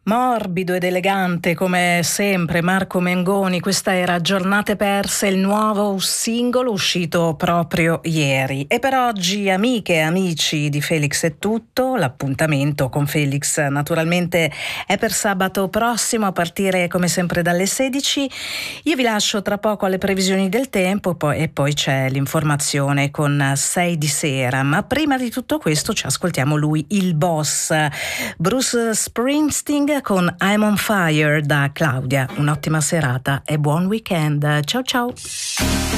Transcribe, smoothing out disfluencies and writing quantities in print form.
Morbido ed elegante come sempre Marco Mengoni, questa era Giornate Perse, il nuovo singolo uscito proprio ieri. E per oggi, amiche e amici di Felix è tutto, l'appuntamento con Felix naturalmente è per sabato prossimo a partire come sempre dalle 16. Io vi lascio tra poco alle previsioni del tempo e poi c'è l'informazione con 6 di sera, ma prima di tutto questo ci ascoltiamo lui, il boss, Bruce Springsteen con I'm on Fire da Claudia. Un'ottima serata e buon weekend. Ciao ciao.